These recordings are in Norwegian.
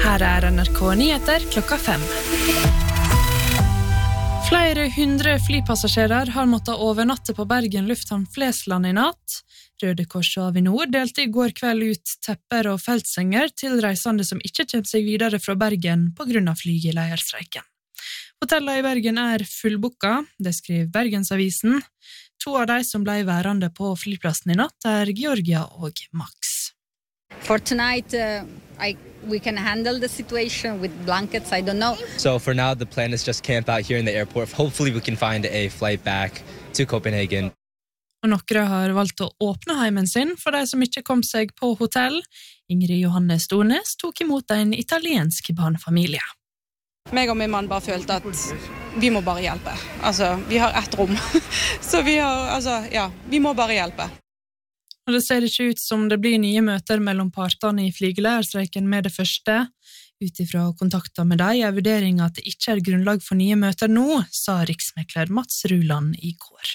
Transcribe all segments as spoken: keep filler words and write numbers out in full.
Her er N R K Nyheter klokka fem. Flere hundre flypassasjerer har måttet overnatte på Bergen lufthavn Flesland i natt. Røde Kors og Avinor delte i går kveld ut tepper og feltsenger til reisende som ikke kommer seg videre fra Bergen på grunn av flygeleierstreiken. Hotellene i Bergen er fullbooka, det skriver Bergensavisen. To av de som ble værende på flyplassen i natt er Georgia og Max. For tonight, uh, I, we can handle the situation with blankets, I don't know. So for now, the plan is just camp out here in the airport. Hopefully we can find a flight back to Copenhagen. Og noen har valgt å åpne heimen sin for de som ikke kom seg på hotell. Ingrid Johanne Stornes tok imot en italiensk barnefamilie. Meg og min mann bare følte at vi må bare hjelpe. Altså, vi har ett rom. Så vi har, altså, ja, vi må bare hjelpe. Og det ser ikke ut som det blir nye møter mellom partene i flygeleierstreiken med det første. Utifra kontakter med deg er vurderingen at det ikke er grunnlag for nye møter nå, sa riksmekler Mats Ruland i går.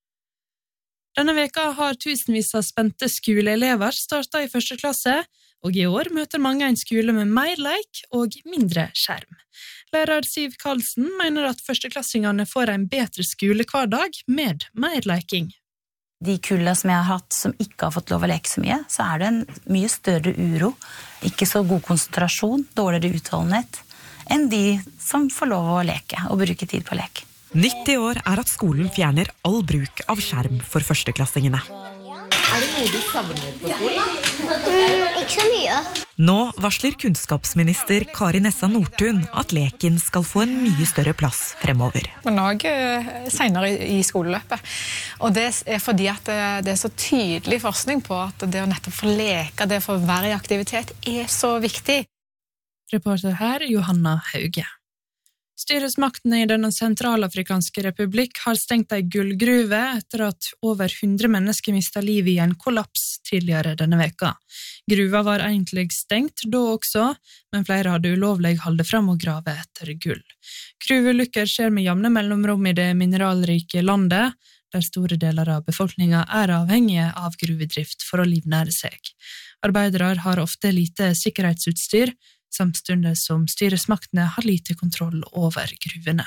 Denne veka har tusenvis av spente skoleelever startet i første klasse, og i år møter mange en skole med mer leik og mindre skjerm. Lærer Siv Karlsen mener at førsteklassingene får en bedre skolehverdag med mer leiking. De kullene som jeg har hatt som ikke har fått lov å leke så mye, så er det en mye større uro, ikke så god konsentrasjon, dårligere utholdenhet, enn de som får lov å leke og bruke tid på lek. nitti år er at skolen fjerner all bruk av skjerm for førsteklassingene. Er det noe du savner på skolen? Mm, ikke så mye. Nå varsler kunnskapsminister Kari Nessa Nordtun at leken skal få en mye større plass fremover. Men også senere i skoleløpet. Og det er fordi at det er så tydelig forskning på at det å nettopp få leke, det å få være i aktivitet, er så viktig. Reporter her, Johanna Hauge. Styresmaktene i den sentralafrikanske republikk har stengt ei gullgruve etter at over hundre mennesker mistet livet i en kollaps tidligere denne veka. Gruva var egentlig stengt da også, men flere hadde ulovlig holdt frem og grave etter gull. Gruveulykker skjer med jevne mellomrom i det mineralrike landet, der store deler av befolkningen er avhengige av gruvedrift for å livnære seg. Arbeidere har ofte lite sikkerhetsutstyr, samtidig som styresmaktene har lite kontroll over gruvene.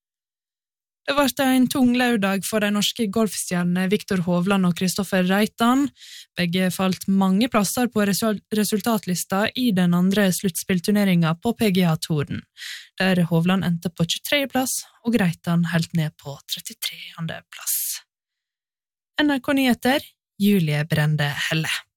Det var en tung lørdag for de norske golfstjernene Viktor Hovland og Kristoffer Reitan. Begge falt mange plasser på resultatlista i den andre sluttspillturneringen på P G A-touren, der Hovland endte på tjuetredje plass og Reitan helt ned på trettitredje plass. N R K Nyheter, Julie Brende Helle.